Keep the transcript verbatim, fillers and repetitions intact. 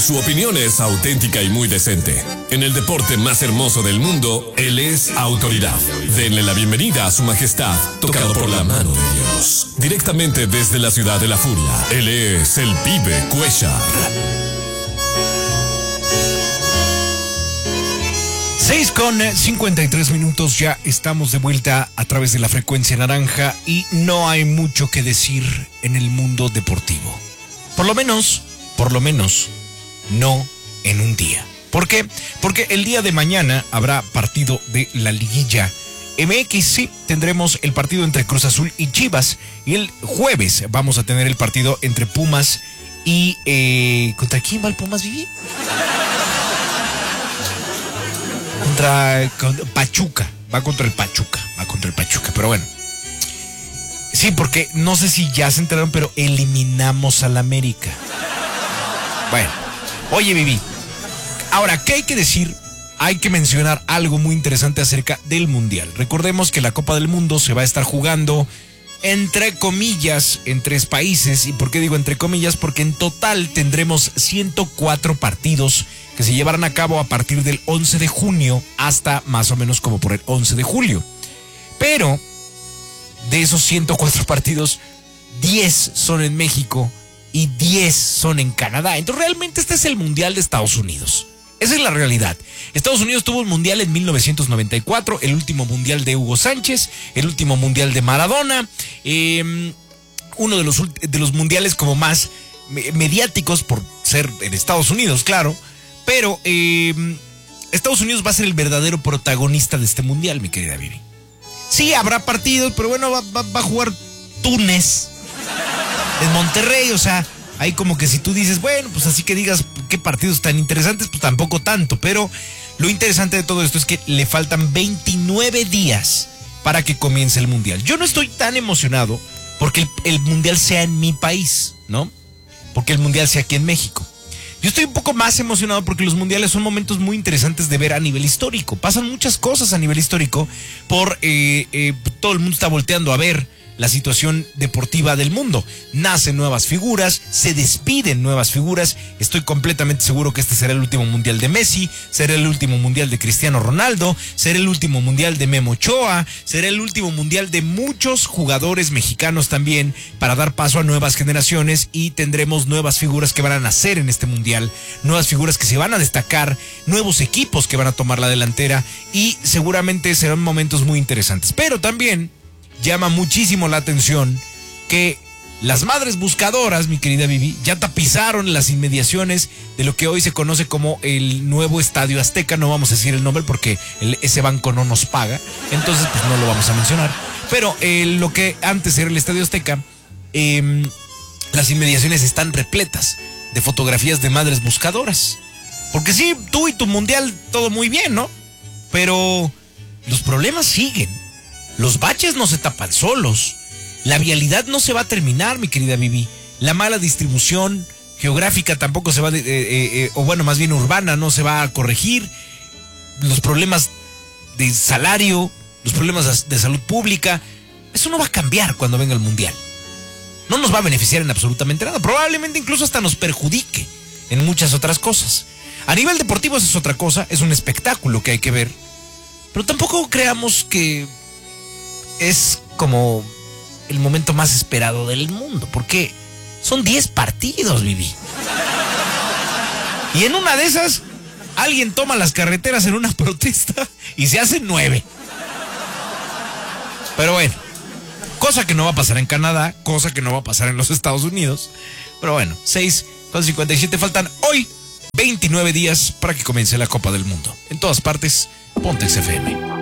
Su opinión es auténtica y muy decente. En el deporte más hermoso del mundo, él es autoridad. Denle la bienvenida a su majestad, tocado por la mano de Dios. Directamente desde la ciudad de la furia, él es el Pibe Cuellar. seis con cincuenta y tres minutos, ya estamos de vuelta a través de la frecuencia naranja y no hay mucho que decir en el mundo deportivo. Por lo menos, por lo menos, no en un día. ¿Por qué? Porque el día de mañana habrá partido de la liguilla M X, sí, tendremos el partido entre Cruz Azul y Chivas, y el jueves vamos a tener el partido entre Pumas y... Eh, ¿Contra quién va el Pumas, Vivi? Contra, contra Pachuca, va contra el Pachuca, va contra el Pachuca, pero bueno. Sí, porque no sé si ya se enteraron, pero eliminamos al América. Bueno, oye, Vivi, ahora, ¿qué hay que decir? Hay que mencionar algo muy interesante acerca del Mundial. Recordemos que la Copa del Mundo se va a estar jugando, entre comillas, en tres países. ¿Y por qué digo entre comillas? Porque en total tendremos ciento cuatro partidos que se llevarán a cabo a partir del once de junio hasta más o menos como por el once de julio. Pero de esos ciento cuatro partidos, diez son en México y diez son en Canadá. Entonces realmente este es el Mundial de Estados Unidos. Esa es la realidad. Estados Unidos tuvo un mundial en mil novecientos noventa y cuatro, el último mundial de Hugo Sánchez, el último mundial de Maradona, eh, uno de los, de los mundiales como más mediáticos por ser en Estados Unidos, claro, pero eh, Estados Unidos va a ser el verdadero protagonista de este mundial, mi querida Vivi. Sí, habrá partidos, pero bueno, va, va, va a jugar Túnez en Monterrey, o sea... Hay como que si tú dices, bueno, pues así que digas qué partidos tan interesantes, pues tampoco tanto. Pero lo interesante de todo esto es que le faltan veintinueve días para que comience el Mundial. Yo no estoy tan emocionado porque el, el Mundial sea en mi país, ¿no? Porque el Mundial sea aquí en México. Yo estoy un poco más emocionado porque los mundiales son momentos muy interesantes de ver a nivel histórico. Pasan muchas cosas a nivel histórico por eh, eh, todo el mundo está volteando a ver la situación deportiva del mundo. Nacen nuevas figuras, se despiden nuevas figuras. Estoy completamente seguro que este será el último mundial de Messi, será el último mundial de Cristiano Ronaldo, será el último mundial de Memo Ochoa, será el último mundial de muchos jugadores mexicanos también, para dar paso a nuevas generaciones, y tendremos nuevas figuras que van a nacer en este mundial, nuevas figuras que se van a destacar, nuevos equipos que van a tomar la delantera, y seguramente serán momentos muy interesantes. Pero también llama muchísimo la atención que las madres buscadoras, mi querida Vivi, ya tapizaron las inmediaciones de lo que hoy se conoce como el nuevo Estadio Azteca. No vamos a decir el nombre porque el, ese banco no nos paga, entonces pues no lo vamos a mencionar. Pero eh, lo que antes era el Estadio Azteca, eh, las inmediaciones están repletas de fotografías de madres buscadoras. Porque sí, tú y tu mundial, todo muy bien, ¿no? Pero los problemas siguen. Los baches no se tapan solos. La vialidad no se va a terminar, mi querida Vivi. La mala distribución geográfica tampoco se va, de, eh, eh, o bueno, más bien urbana, no se va a corregir. Los problemas de salario, los problemas de salud pública, eso no va a cambiar cuando venga el Mundial. No nos va a beneficiar en absolutamente nada. Probablemente incluso hasta nos perjudique en muchas otras cosas. A nivel deportivo eso es otra cosa, es un espectáculo que hay que ver. Pero tampoco creamos que es como el momento más esperado del mundo, porque son diez partidos, Vivi. Y en una de esas, alguien toma las carreteras en una protesta y se hacen nueve. Pero bueno, cosa que no va a pasar en Canadá, cosa que no va a pasar en los Estados Unidos. Pero bueno, seis con cincuenta y siete, faltan hoy veintinueve días para que comience la Copa del Mundo. En todas partes, Pontex F M.